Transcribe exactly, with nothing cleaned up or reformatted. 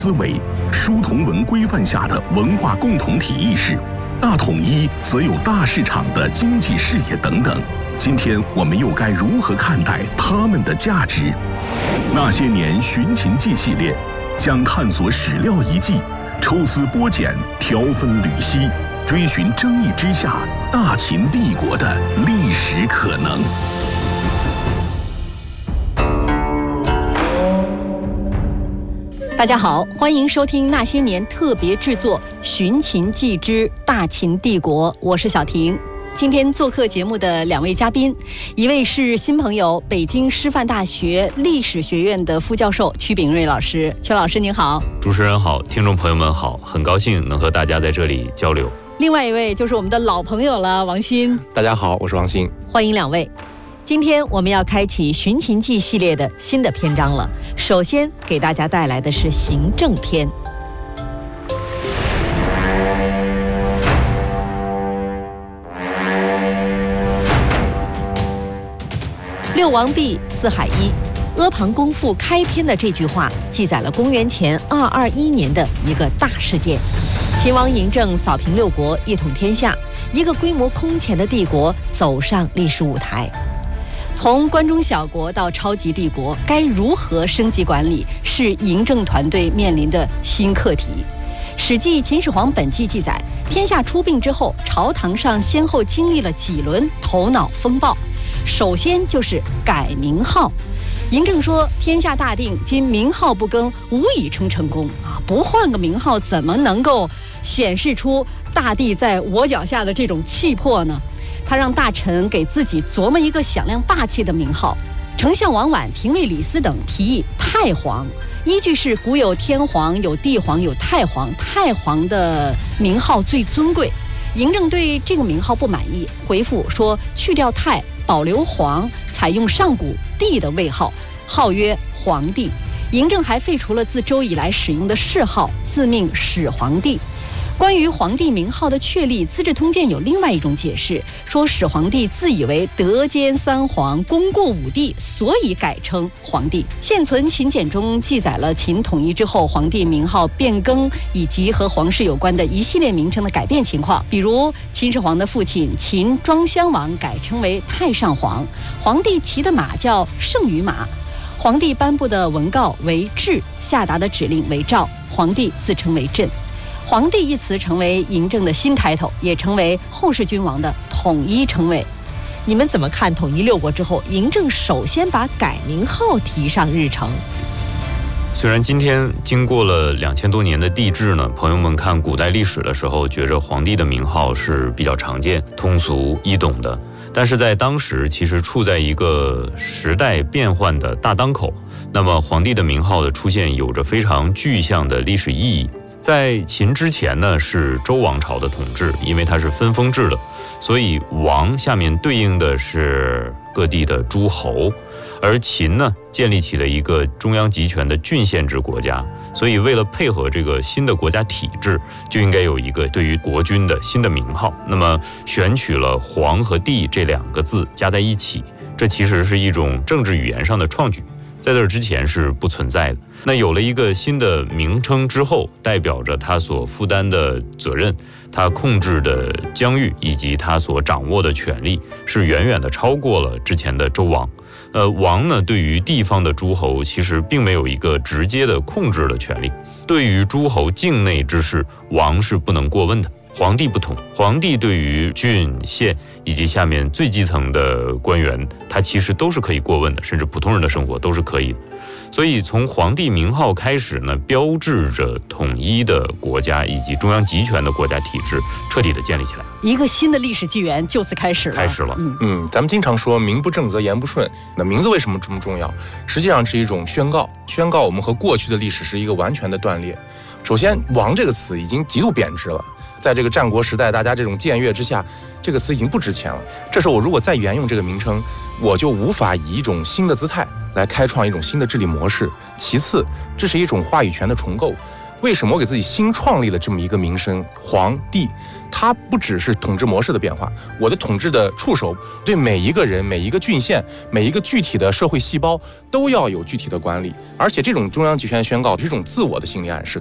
思维、书同文规范下的文化共同体意识，大统一则有大市场的经济视野等等。今天我们又该如何看待他们的价值？那些年寻秦记系列将探索史料遗迹，抽丝剥茧，条分缕析，追寻争议之下大秦帝国的历史可能。 大家好，欢迎收听那些年特别制作《寻秦记之大秦帝国》，我是小婷。今天做客节目的两位嘉宾，一位是新朋友，北京师范大学历史学院的副教授曲炳瑞老师。曲老师您好。 主持人好，听众朋友们好，很高兴能和大家在这里交流。 另外一位就是我们的老朋友了，王鑫。 大家好，我是王鑫。 欢迎两位。今天我们要开启《寻秦记》系列的新的篇章了。首先给大家带来的是行政篇。六王毕，四海一。阿房宫赋开篇的这句话，记载了公元前二二一年的一个大事件。秦王嬴政扫平六国，一统天下，一个规模空前的帝国走上历史舞台。从关中小国到超级帝国，该如何升级管理，是嬴政团队面临的新课题。《史记·秦始皇本纪》记载，天下出兵之后，朝堂上先后经历了几轮头脑风暴。首先就是改名号。嬴政说：“天下大定，今名号不更，无以称成功啊！不换个名号，怎么能够显示出大地在我脚下的这种气魄呢？”他让大臣给自己琢磨一个响亮霸气的名号。丞相王绾、廷尉李斯等提议太皇，依据是古有天皇、有帝皇、有太皇，太皇的名号最尊贵。嬴政对这个名号不满意，回复说去掉太，保留皇，采用上古帝的位号，号曰皇帝。嬴政还废除了自周以来使用的谥号，自命始皇帝。关于皇帝名号的确立，《资治通鉴》有另外一种解释，说始皇帝自以为德兼三皇，功过五帝，所以改称皇帝。现存秦简中记载了秦统一之后皇帝名号变更以及和皇室有关的一系列名称的改变情况，比如秦始皇的父亲秦庄襄王改称为太上皇，皇帝骑的马叫圣于马，皇帝颁布的文告为制，下达的指令为诏，皇帝自称为朕。皇帝一词成为嬴政的新抬头，也成为后世君王的统一称谓。你们怎么看统一六国之后，嬴政首先把改名号提上日程？ 虽然今天经过了两千多年的帝制呢，朋友们看古代历史的时候，觉着皇帝的名号是比较常见、通俗易懂的，但是在当时其实处在一个时代变换的大当口，那么皇帝的名号的出现有着非常具象的历史意义。在秦之前呢，是周王朝的统治，因为它是分封制的，所以王下面对应的是各地的诸侯，而秦呢建立起了一个中央集权的郡县制国家，所以为了配合这个新的国家体制，就应该有一个对于国君的新的名号。那么选取了皇和帝这两个字加在一起，这其实是一种政治语言上的创举，在这之前是不存在的。那有了一个新的名称之后，代表着他所负担的责任，他控制的疆域以及他所掌握的权力是远远的超过了之前的周王。呃，王呢对于地方的诸侯其实并没有一个直接的控制的权利，对于诸侯境内之事，王是不能过问的。皇帝不同，皇帝对于郡县以及下面最基层的官员，他其实都是可以过问的，甚至普通人的生活都是可以的。所以从皇帝名号开始呢，标志着统一的国家以及中央集权的国家体制彻底的建立起来， 一个新的历史纪元就此开始了。 开始了。 嗯嗯，咱们经常说名不正则言不顺，那名字为什么这么重要？实际上是一种宣告，宣告我们和过去的历史是一个完全的断裂。首先，王这个词已经极度贬值了。在这个战国时代，大家这种僭越之下，这个词已经不值钱了。这时候我如果再沿用这个名称，我就无法以一种新的姿态来开创一种新的治理模式。其次，这是一种话语权的重构。 为什么我给自己新创立了这么一个名声皇帝？它不只是统治模式的变化，我的统治的触手对每一个人、每一个郡县、每一个具体的社会细胞都要有具体的管理，而且这种中央集权宣告是一种自我的心理暗示。